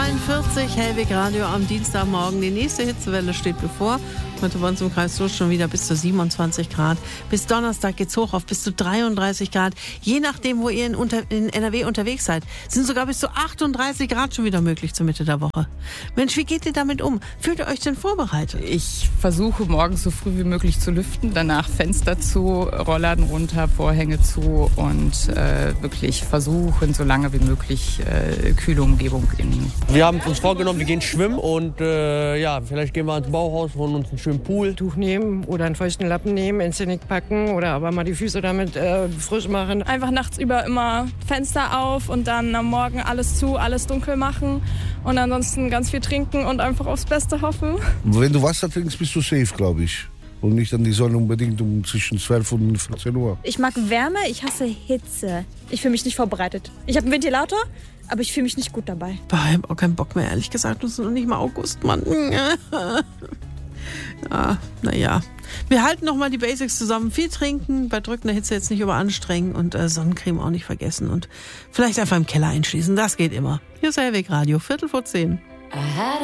7:43 Hellwig Radio am Dienstagmorgen. Die nächste Hitzewelle steht bevor. Heute bei uns im Kreis Soest schon wieder bis zu 27 Grad. Bis Donnerstag geht's hoch auf bis zu 33 Grad. Je nachdem, wo ihr in NRW unterwegs seid, sind sogar bis zu 38 Grad schon wieder möglich zur Mitte der Woche. Mensch, wie geht ihr damit um? Fühlt ihr euch denn vorbereitet? Ich versuche morgens so früh wie möglich zu lüften, danach Fenster zu, Rollladen runter, Vorhänge zu und wirklich versuchen, so lange wie möglich kühle Umgebung in. Wir haben uns vorgenommen, wir gehen schwimmen und vielleicht gehen wir ans Bauhaus, holen uns einen schönen Pool. Tuch nehmen oder einen feuchten Lappen nehmen, ins Genick packen oder aber mal die Füße damit frisch machen. Einfach nachts über immer Fenster auf und dann am Morgen alles zu, alles dunkel machen und ansonsten ganz viel trinken und einfach aufs Beste hoffen. Wenn du Wasser trinkst, bist du safe, glaube ich. Und nicht an die Sonne unbedingt zwischen 12 und 14 Uhr. Ich mag Wärme, ich hasse Hitze. Ich fühle mich nicht vorbereitet. Ich habe einen Ventilator, aber ich fühle mich nicht gut dabei. Ich habe auch keinen Bock mehr, ehrlich gesagt. Das ist noch nicht mal August, Mann. Naja. Wir halten noch mal die Basics zusammen. Viel trinken, bei drückender Hitze jetzt nicht überanstrengen und Sonnencreme auch nicht vergessen. Und vielleicht einfach im Keller einschließen, das geht immer. Hier ist Hellwig Radio, 9:45.